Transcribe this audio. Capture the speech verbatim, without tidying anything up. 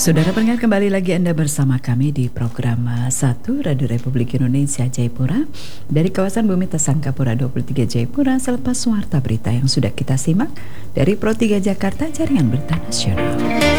Saudara pendengar, kembali lagi Anda bersama kami di program uh, satu Radio Republik Indonesia Jayapura dari kawasan Bumi Tesangkapura dua puluh tiga Jayapura, selepas warta berita yang sudah kita simak dari Pro tiga Jakarta, Jaringan Berita Nasional.